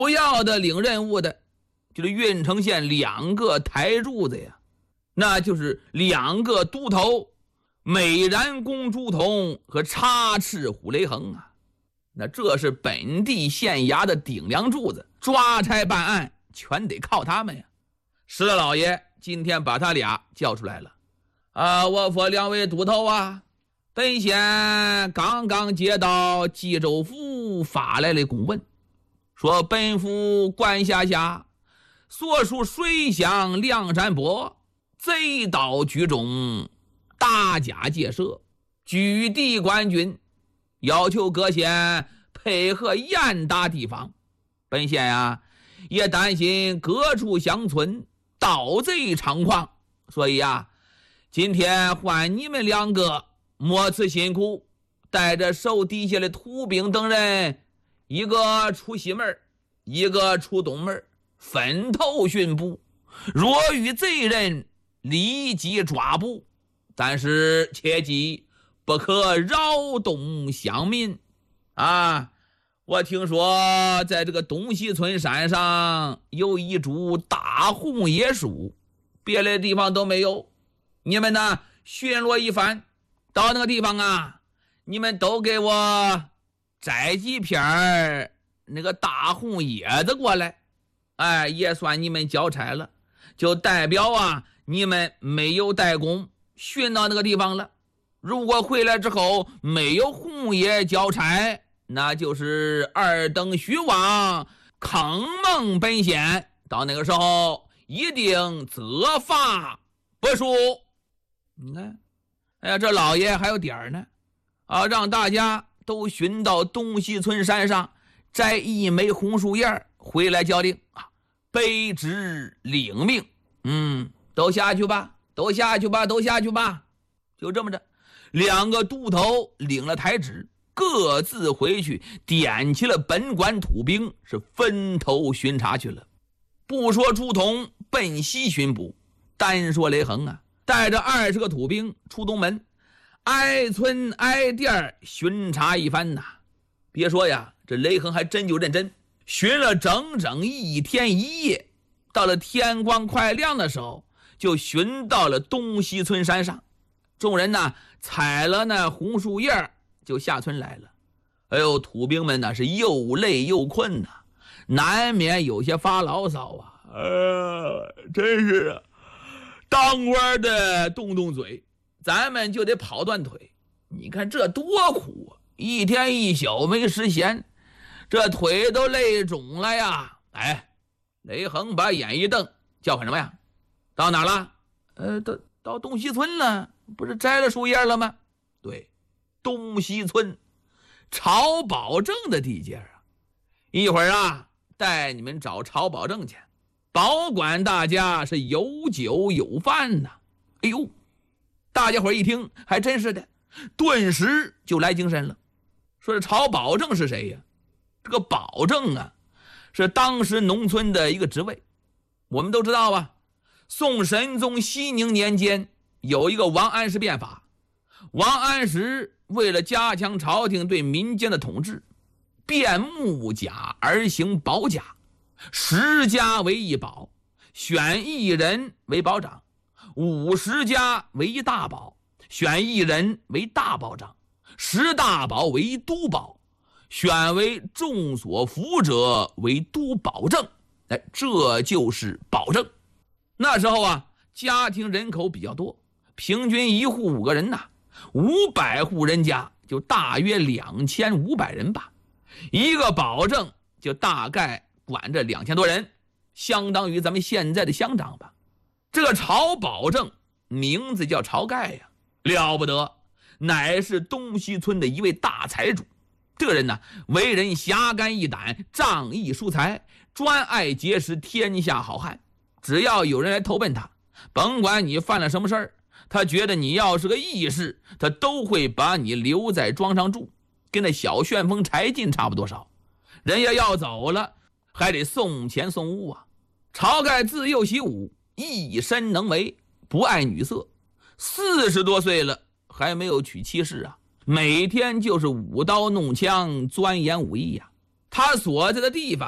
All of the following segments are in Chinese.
主要的领任务的就是郓城县2个台柱子呀，那就是2个都头美髯公朱仝和插翅虎雷横啊。那这是本地县衙的顶梁柱子，抓差办案全得靠他们呀。石大老爷今天把他俩叫出来了我府2位都头啊，本县刚刚接到冀州府发来的公文，说本府管辖下所属水乡梁山泊贼盗聚众，打假借舍，据地官军，要求各县配合严打提防。本县也担心各处乡村盗贼猖狂，所以今天换你们2个莫此辛苦，带着手底下的土兵等人，一个出西门，一个出东门，分头巡捕，若遇贼人立即抓捕，但是切记不可扰动乡民我听说在这个东西村山上有一株大红叶树，别的地方都没有，你们呢巡逻一番，到那个地方你们都给我摘几片那个大红叶子过来，也算你们交差了，就代表你们没有怠工，巡到那个地方了。如果回来之后没有红叶交差，那就是2等虚妄，坑蒙本县，到那个时候一定责罚不恕。你看这老爷还有点儿呢让大家都寻到东西村山上摘1枚红树叶回来交令卑职领命。都下去吧，都下去吧，都下去吧。就这么着，2个都头领了台旨，各自回去点起了本管土兵，是分头巡查去了。不说朱仝奔西巡捕，单说雷横带着20个土兵出东门，挨村挨店巡查一番别说这雷横还真就认真，巡了整整1天1夜，到了天光快亮的时候，就巡到了东西村山上。众人采了那红树叶就下村来了。土兵们是又累又困难免有些发牢骚真是当官的动动嘴，咱们就得跑断腿。你看这多苦1天1宿没时闲，这腿都累肿了呀。雷横把眼一瞪，叫唤什么呀？到哪了？到东西村了，不是摘了树叶了吗？对，东西村曹保正的地界一会儿带你们找曹保正去，保管大家是有酒有饭大家伙一听还真是的，顿时就来精神了。说这曹保正是谁呀？这个保正是当时农村的一个职位。我们都知道宋神宗熙宁年间有一个王安石变法，王安石为了加强朝廷对民间的统治，变木甲而行保甲，10家为一保，选1人为保长，50家为一大保，选1人为大保长，10大保为一都保，选为众所服者为都保正。这就是保正。那时候家庭人口比较多，平均1户5个人500户人家就大约2500人吧，一个保正就大概管着2000多人，相当于咱们现在的乡长吧。这个曹保正名字叫晁盖了不得，乃是东西村的一位大财主。这个人为人侠肝义胆，仗义疏财，专爱结识天下好汉。只要有人来投奔他，甭管你犯了什么事儿，他觉得你要是个义士，他都会把你留在庄上住，跟那小旋风柴进差不多少。人家要走了，还得送钱送物晁盖自幼习武，一身能为，不爱女色，40多岁了还没有娶妻室每天就是舞刀弄枪，钻研武艺他所在的地方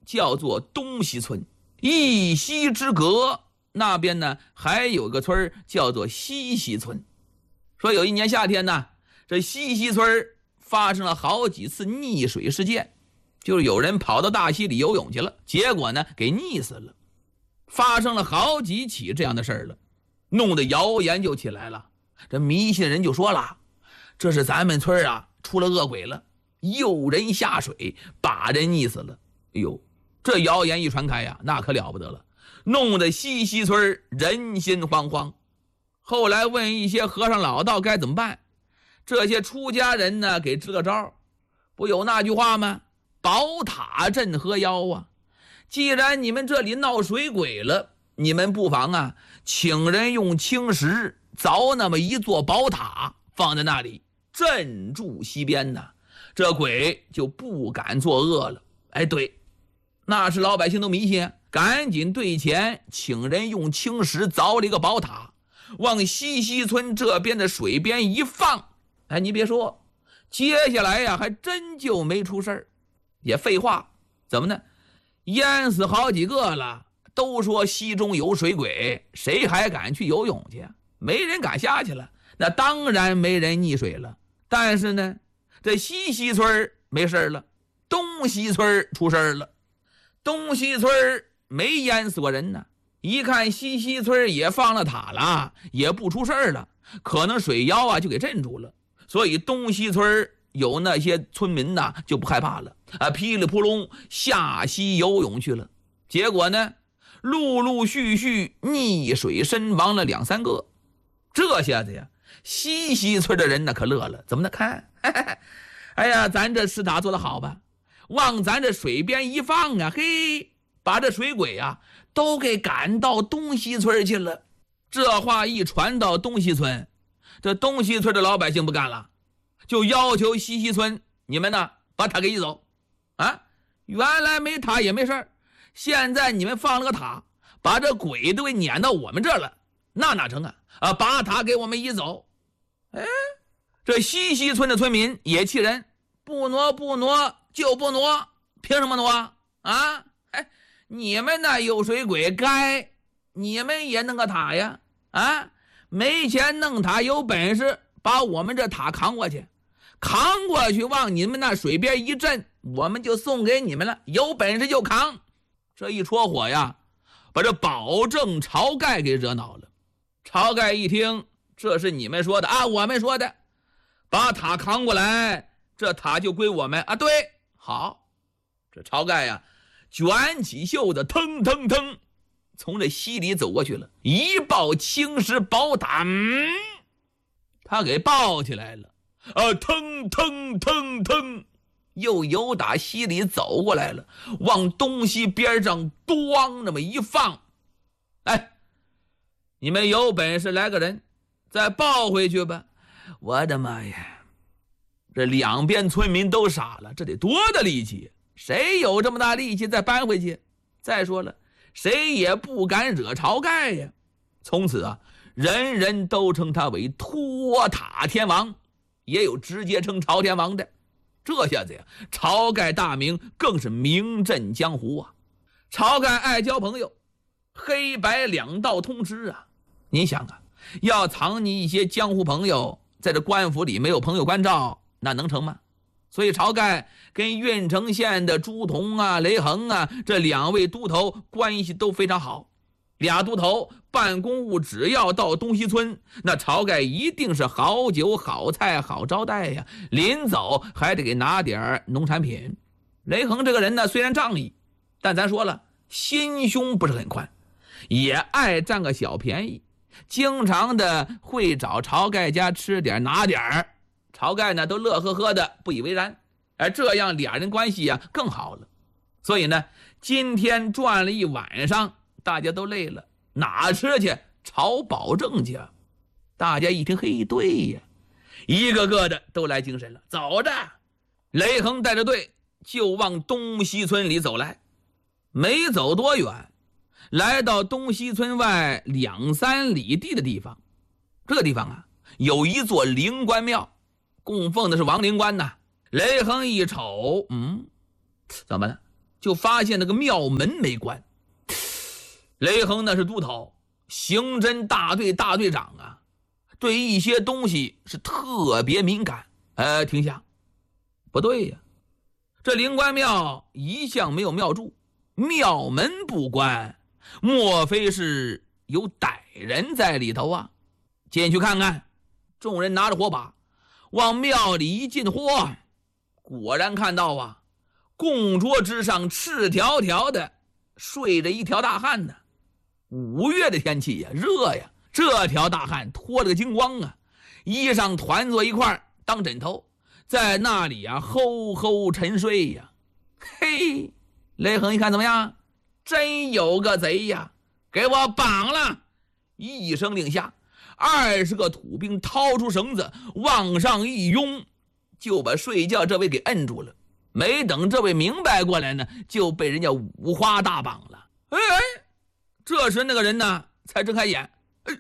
叫做东西村，一西之隔那边呢还有个村叫做西溪村。说有一年夏天呢，这西溪村发生了好几次溺水事件，就是有人跑到大溪里游泳去了，结果呢给溺死了。发生了好几起这样的事儿了，弄得谣言就起来了。这迷信人就说了，这是咱们村啊出了恶鬼了，诱人下水把人溺死了。哎呦，这谣言一传开呀，那可了不得了，弄得西溪村人心惶惶。后来问一些和尚老道该怎么办，这些出家人呢给支个招，不有那句话吗？宝塔镇河妖啊！既然你们这里闹水鬼了，你们不妨啊请人用青石凿那么一座宝塔放在那里镇住西边呢，这鬼就不敢作恶了。哎，对，那是老百姓都迷信，赶紧兑钱请人用青石凿了一个宝塔，往西溪村这边的水边一放。哎，你别说，接下来呀还真就没出事儿。也废话，怎么呢？淹死好几个了，都说溪中有水鬼，谁还敢去游泳去？没人敢下去了，那当然没人溺水了。但是呢，这西溪村没事了，东溪村出事了。东溪村没淹死过人呢，一看西溪村也放了塔了，也不出事了，可能水妖啊就给镇住了，所以东溪村有那些村民呐就不害怕了啊，噼里扑隆下溪游泳去了。结果呢，陆陆续续溺水身亡了2、3个。这下子呀，西溪村的人呢可乐了，怎么的看？哎呀，咱这石塔做得好吧，往咱这水边一放啊，嘿，把这水鬼啊都给赶到东溪村去了。这话一传到东溪村，这东溪村的老百姓不干了，就要求西溪村，你们呢把塔给移走啊！原来没塔也没事儿，现在你们放了个塔，把这鬼都给撵到我们这儿了，那哪成啊？把塔给我们移走。哎，这西溪村的村民也气人，不挪不挪就不挪，凭什么挪啊？哎，你们那有水鬼该你们也弄个塔呀啊！没钱弄塔，有本事把我们这塔扛过去，扛过去往你们那水边一震，我们就送给你们了，有本事就扛。这一戳火呀，把这保正晁盖给惹恼了。晁盖一听，这是你们说的啊，我们说的，把塔扛过来，这塔就归我们啊。对，好，这晁盖呀卷起袖子，腾腾腾从这溪里走过去了，一抱青石宝塔，他给抱起来了，腾腾腾腾又由打溪里走过来了，往东西边上咣那么一放。哎，你们有本事来个人再抱回去吧。我的妈呀，这两边村民都傻了，这得多大力气，谁有这么大力气再搬回去？再说了，谁也不敢惹晁盖呀。从此啊，人人都称他为托塔天王，也有直接称朝天王的。这下子呀，晁盖大名更是名震江湖啊。晁盖爱交朋友，黑白两道通吃啊。你想啊，要藏你一些江湖朋友，在这官府里没有朋友关照，那能成吗？所以晁盖跟郓城县的朱仝啊、雷横啊这2位都头关系都非常好。俩都头办公务只要到东溪村，那晁盖一定是好酒好菜好招待呀，临走还得给拿点农产品。雷横这个人呢，虽然仗义，但咱说了，心胸不是很宽，也爱占个小便宜，经常的会找晁盖家吃点拿点，晁盖呢都乐呵呵的不以为然。而这样俩人关系啊更好了。所以呢，今天转了一晚上，大家都累了，哪吃去？炒保正去。大家一听，嘿，对呀，一个个的都来精神了。走着，雷横带着队就往东溪村里走来。没走多远，来到东溪村外2、3里地的地方。这个地方啊，有一座灵官庙，供奉的是王灵官呐。雷横一瞅，怎么了？就就发现那个庙门没关。雷横那是都头，刑侦大队大队长啊，对一些东西是特别敏感。停下，不对呀，这灵官庙一向没有庙祝，庙门不关，莫非是有歹人在里头啊？进去看看。众人拿着火把往庙里一进，嚯，果然看到啊，供桌之上赤条条的睡着一条大汉呢。5月的天气呀，热呀，这条大汉脱了个精光啊，衣裳团作一块当枕头，在那里啊齁齁沉睡呀。嘿，雷横一看怎么样？真有个贼呀，给我绑了！一声令下，20个土兵掏出绳子往上一拥，就把睡觉这位给摁住了。没等这位明白过来呢，就被人家五花大绑了。这时那个人呢才睁开眼。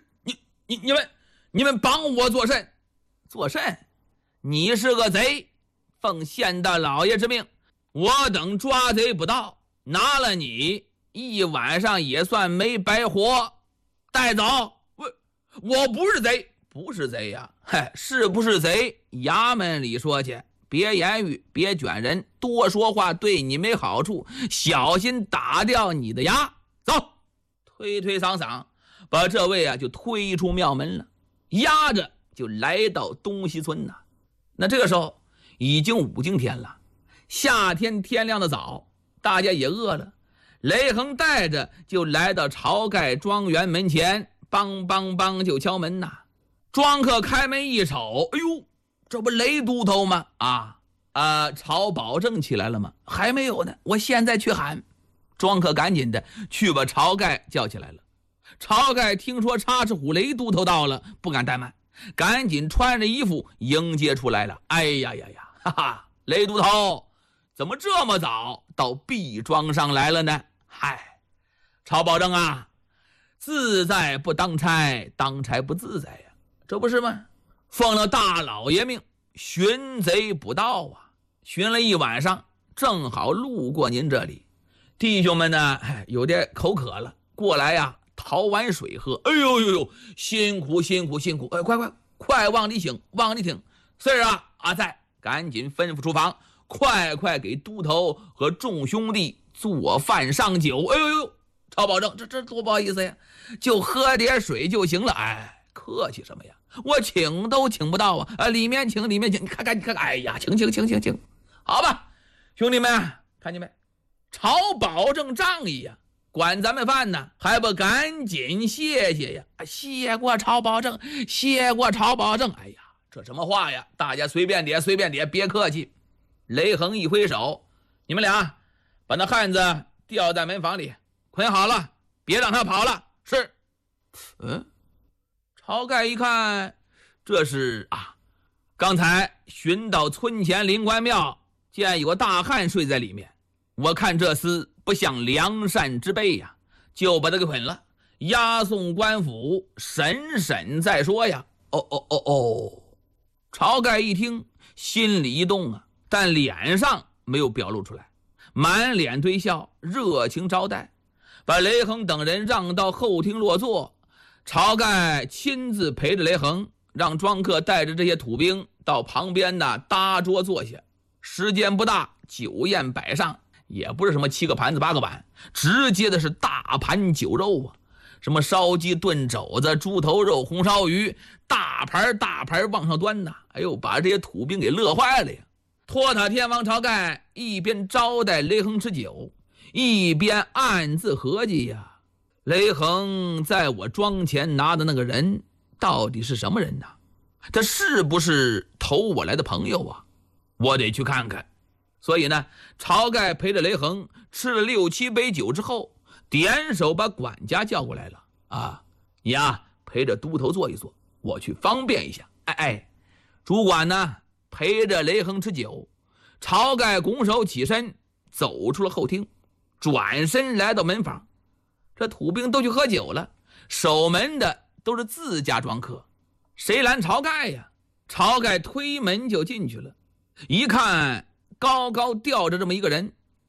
你们绑我做甚？做甚？你是个贼，奉县大老爷之命，我等抓贼不到，拿了你一晚上也算没白活，带走。我不是贼。不是贼呀？是不是贼衙门里说去，别言语，别卷人，多说话对你没好处，小心打掉你的牙。走，推推搡搡把这位啊就推出庙门了，压着就来到东西村呐。那这个时候已经5更天了，夏天天亮的早，大家也饿了。雷横带着就来到晁盖庄园门前，梆梆梆就敲门呐。庄客开门一瞅，哎呦，这不雷都头吗？晁保正起来了吗？还没有呢，我现在去喊。庄客赶紧的去把晁盖叫起来了。晁盖听说插翅虎雷都头到了，不敢怠慢，赶紧穿着衣服迎接出来了。哎呀呀呀，哈哈，雷都头怎么这么早到毕庄上来了呢？嗨，晁保正啊，自在不当差，当差不自在呀，这不是吗？奉了大老爷命，寻贼不到啊，寻了一晚上，正好路过您这里。弟兄们呢，有点口渴了，过来呀，讨碗水喝。哎呦呦呦，辛苦！快往里请，往里请。是啊，阿在，赶紧吩咐厨房，快给都头和众兄弟做饭上酒。哎呦呦，晁保正，这多不好意思呀，就喝点水就行了。客气什么呀？我请都请不到啊！里面请，你看，哎呀，请，好吧，兄弟们，看见没？晁保正仗义呀，管咱们饭呢，还不赶紧谢谢呀？谢过晁保正，谢过晁保正。哎呀，这什么话呀？大家随便点，别客气。雷横一挥手，你们俩把那汉子吊在门房里，捆好了，别让他跑了。是。晁盖一看，这是刚才寻到村前灵官庙，见有个大汉睡在里面，我看这厮不像良善之辈呀，就把他给捆了，押送官府审再说呀。晁盖一听，心里一动啊，但脸上没有表露出来，满脸堆笑，热情招待，把雷横等人让到后厅落座。晁盖亲自陪着雷横，让庄客带着这些土兵到旁边的搭桌坐下。时间不大，酒宴摆上，也不是什么7个盘子8个碗，直接的是大盘酒肉啊，什么烧鸡炖肘子、猪头肉、红烧鱼，大盘往上端呐。哎呦，把这些土兵给乐坏了呀。托塔天王晁盖一边招待雷横吃酒，一边暗自合计呀，雷横在我庄前拿的那个人到底是什么人呢？他是不是投我来的朋友啊？我得去看看。所以呢，晁盖陪着雷横吃了6、7杯酒之后，点手把管家叫过来了。你陪着都头坐一坐，我去方便一下。主管呢陪着雷横吃酒。晁盖拱手起身走出了后厅，转身来到门房。这土兵都去喝酒了，守门的都是自家庄客，谁拦晁盖呀？晁盖推门就进去了，一看高高吊着这么一个人，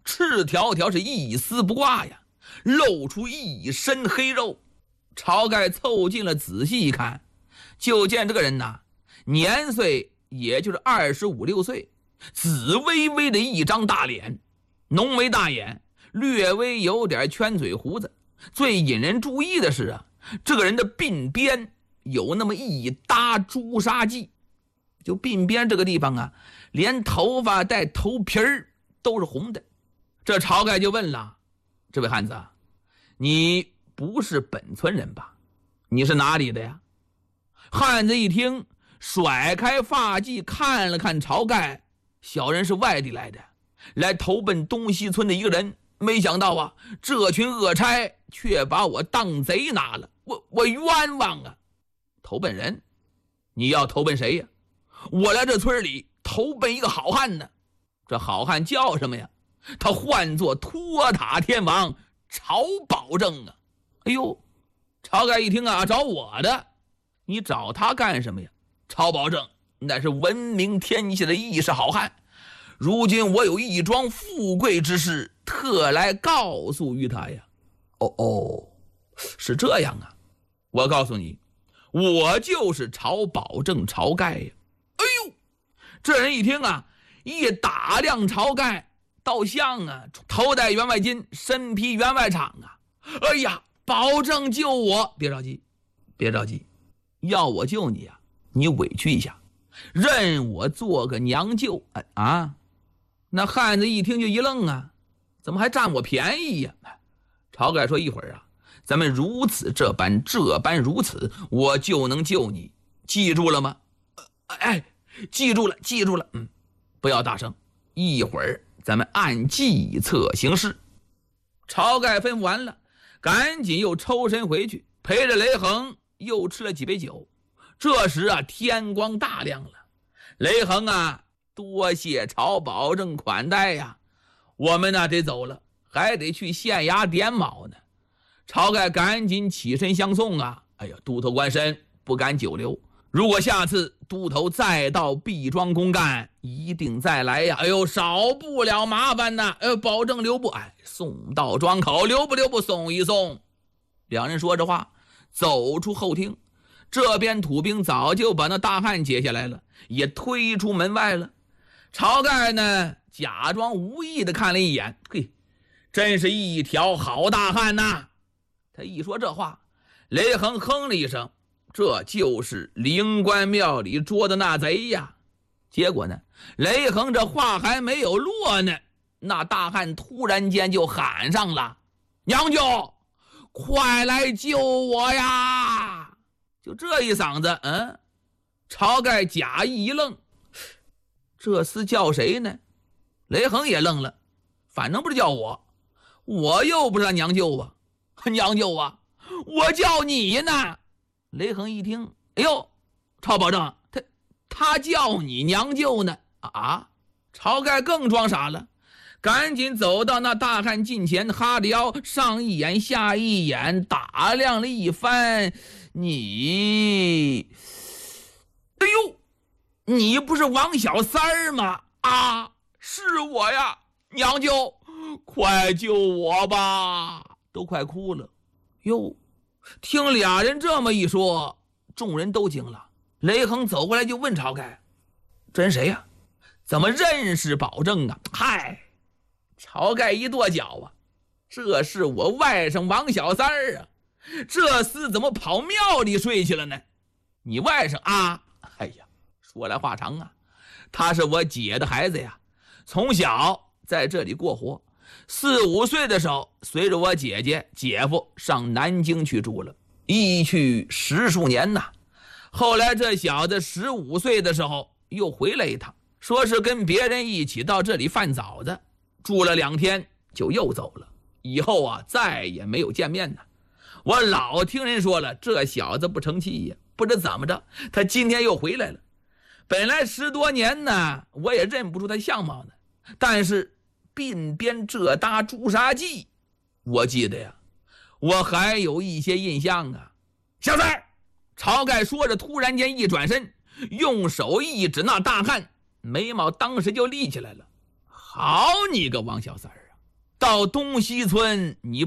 赤条条是一丝不挂呀，露出一身黑肉。晁盖凑近了仔细一看，就见这个人呐，年岁也就是25、6岁，紫微微的一张大脸，浓眉大眼，略微有点圈嘴胡子。最引人注意的是啊，这个人的鬓边有那么一搭朱砂记，就鬓边这个地方啊，连头发带头皮儿都是红的。这晁盖就问了，这位汉子，你不是本村人吧？你是哪里的呀？汉子一听，甩开发髻看了看晁盖，小人是外地来的，来投奔东西村的一个人，没想到啊，这群恶差却把我当贼拿了，我冤枉啊！投奔人？你要投奔谁呀？我来这村里投奔一个好汉呢。这好汉叫什么呀？他唤作托塔天王晁保正啊！哎呦，晁盖一听啊，找我的？你找他干什么呀？晁保正乃是闻名天下的义士好汉，如今我有一桩富贵之事，特来告诉于他呀。哦，是这样啊！我告诉你，我就是晁保正晁盖呀！哎呦，这人一听啊，一打量晁盖，倒像啊，头戴员外巾，身披员外氅啊！哎呀，保证救我！别着急，别着急，要我救你啊，你委屈一下，认我做个娘舅啊！那汉子一听就一愣啊，怎么还占我便宜呀？晁盖说，一会儿啊，咱们如此这般如此，我就能救你，记住了吗？记住了。不要大声，一会儿咱们按计策行事。晁盖吩咐完了，赶紧又抽身回去，陪着雷横又吃了几杯酒。这时啊，天光大亮了。雷横啊，多谢晁保正款待呀，我们呢得走了，还得去县衙点卯呢。晁盖赶紧起身相送啊！哎呀，都头官身不敢久留，如果下次都头再到毕庄公干，一定再来呀！哎呦，少不了麻烦呐！保证留步，送到庄口，留不送一送。两人说着话，走出后厅。这边土兵早就把那大汉解下来了，也推出门外了。晁盖呢，假装无意的看了一眼，嘿，真是一条好大汉呐！他一说这话，雷横哼了一声，这就是灵官庙里捉的那贼呀。结果呢，雷横这话还没有落呢，那大汉突然间就喊上了：“娘舅，快来救我呀！”就这一嗓子，晁盖假意一愣，这厮叫谁呢？雷横也愣了，反正不是叫我又不是他娘舅啊！娘舅啊，我叫你呢！雷横一听，哎呦，晁保正，他叫你娘舅呢？啊！晁盖更装傻了，赶紧走到那大汉近前，哈着腰，上一眼下一眼，打量了一番。你，哎呦，你不是王小三儿吗？啊，是我呀，娘舅，快救我吧！都快哭了。哟，听俩人这么一说，众人都惊了。雷横走过来就问晁盖：“这人谁呀？怎么认识保正啊？”嗨，晁盖一跺脚啊，这是我外甥王小三儿啊，这厮怎么跑庙里睡去了呢？你外甥啊？哎呀，说来话长啊，他是我姐的孩子呀，从小在这里过活，4、5岁的时候随着我姐姐姐夫上南京去住了，一去10数年呐。后来这小子15岁的时候又回来一趟，说是跟别人一起到这里饭枣子，住了2天就又走了，以后啊再也没有见面呢。我老听人说了，这小子不成器呀，不知怎么着，他今天又回来了。本来10多年呢，我也认不出他相貌呢，但是鬓边这搭朱砂记，我记得呀，我还有一些印象啊。小三儿，晁盖说着，突然间一转身，用手一指那大汉，眉毛当时就立起来了。好你个王小三儿啊， 到东西村你